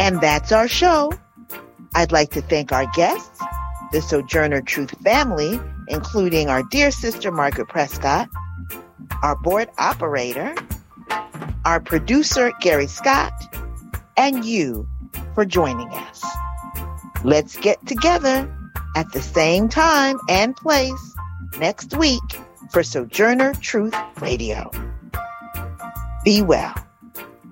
And that's our show. I'd like to thank our guests, the Sojourner Truth family, including our dear sister Margaret Prescott, our board operator, our producer Gary Scott, and you for joining us. Let's get together at the same time and place next week for Sojourner Truth Radio. Be well.